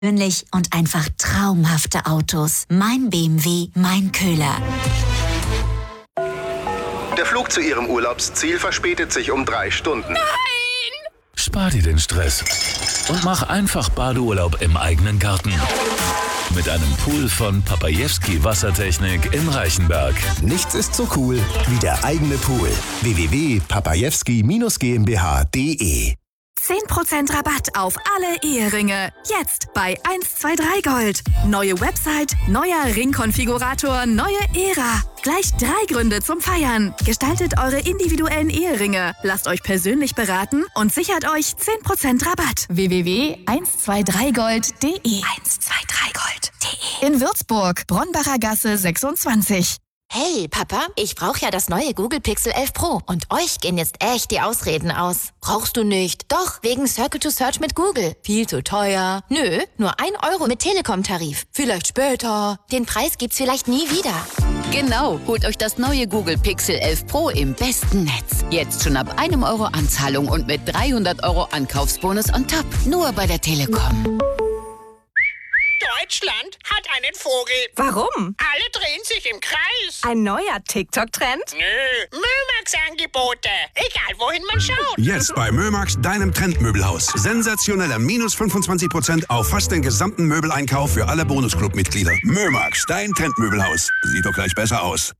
Persönlich und einfach traumhafte Autos. Mein BMW, mein Köhler. Der Flug zu Ihrem Urlaubsziel verspätet sich um 3 Stunden. Nein! Spar dir den Stress und mach einfach Badeurlaub im eigenen Garten. Mit einem Pool von Papajewski Wassertechnik in Reichenberg. Nichts ist so cool wie der eigene Pool. www.papajewski-GmbH.de 10% Rabatt auf alle Eheringe. Jetzt bei 123 Gold. Neue Website, neuer Ringkonfigurator, neue Ära. Gleich 3 Gründe zum Feiern. Gestaltet eure individuellen Eheringe. Lasst euch persönlich beraten und sichert euch 10% Rabatt. www.123gold.de 123gold.de In Würzburg, Bronnbacher Gasse 26. Hey, Papa, ich brauche ja das neue Google Pixel 11 Pro. Und euch gehen jetzt echt die Ausreden aus. Brauchst du nicht? Doch, wegen Circle to Search mit Google. Viel zu teuer. Nö, nur 1 Euro mit Telekom-Tarif. Vielleicht später. Den Preis gibt's vielleicht nie wieder. Genau, holt euch das neue Google Pixel 11 Pro im besten Netz. Jetzt schon ab 1 Euro Anzahlung und mit 300 Euro Ankaufsbonus on top. Nur bei der Telekom. Deutschland hat einen Vogel. Warum? Alle drehen sich im Kreis. Ein neuer TikTok-Trend? Nö, Mömax-Angebote. Egal, wohin man schaut. Jetzt bei Mömax, deinem Trendmöbelhaus. Sensationeller minus 25% auf fast den gesamten Möbeleinkauf für alle Bonusclub-Mitglieder. Mömax, dein Trendmöbelhaus. Sieht doch gleich besser aus.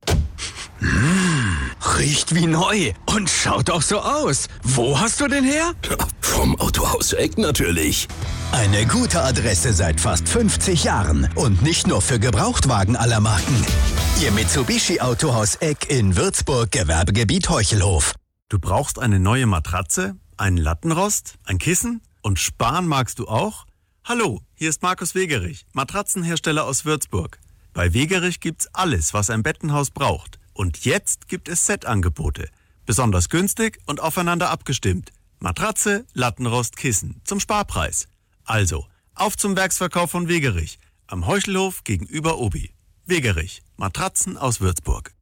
Riecht wie neu und schaut auch so aus. Wo hast du den her? Vom Autohaus Eck natürlich. Eine gute Adresse seit fast 50 Jahren und nicht nur für Gebrauchtwagen aller Marken. Ihr Mitsubishi Autohaus Eck in Würzburg, Gewerbegebiet Heuchelhof. Du brauchst eine neue Matratze, einen Lattenrost, ein Kissen und sparen magst du auch? Hallo, hier ist Markus Wegerich, Matratzenhersteller aus Würzburg. Bei Wegerich gibt's alles, was ein Bettenhaus braucht. Und jetzt gibt es Set-Angebote. Besonders günstig und aufeinander abgestimmt. Matratze, Lattenrost, Kissen zum Sparpreis. Also, auf zum Werksverkauf von Wegerich. Am Heuchelhof gegenüber Obi. Wegerich. Matratzen aus Würzburg.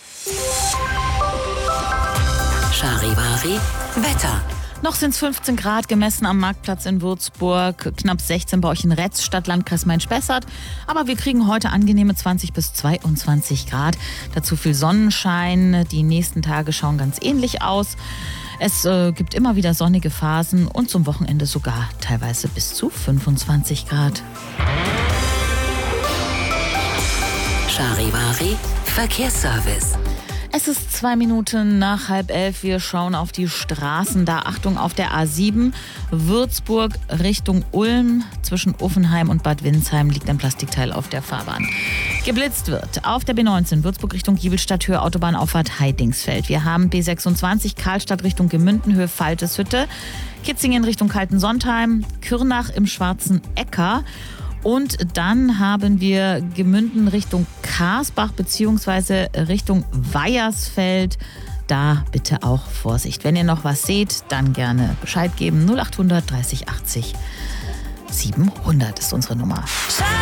Charivari Wetter. Noch sind es 15 Grad gemessen am Marktplatz in Würzburg, knapp 16 bei euch in Retz, Stadtlandkreis Main-Spessart. Aber wir kriegen heute angenehme 20 bis 22 Grad. Dazu viel Sonnenschein. Die nächsten Tage schauen ganz ähnlich aus. Es gibt immer wieder sonnige Phasen und zum Wochenende sogar teilweise bis zu 25 Grad. Charivari Verkehrsservice. Es ist 2 Minuten nach 10:30. Wir schauen auf die Straßen. Da Achtung auf der A7 Würzburg Richtung Ulm. Zwischen Uffenheim und Bad Windsheim liegt ein Plastikteil auf der Fahrbahn. Geblitzt wird auf der B19 Würzburg Richtung Giebelstadt Höhe Autobahnauffahrt Heidingsfeld. Wir haben B26 Karlstadt Richtung Gemünden Höhe Falteshütte. Kitzingen Richtung Kaltensontheim. Kürnach im Schwarzen Äcker. Und dann haben wir Gemünden Richtung Karsbach bzw. Richtung Weiersfeld. Da bitte auch Vorsicht. Wenn ihr noch was seht, dann gerne Bescheid geben. 0800 30 80 700 ist unsere Nummer.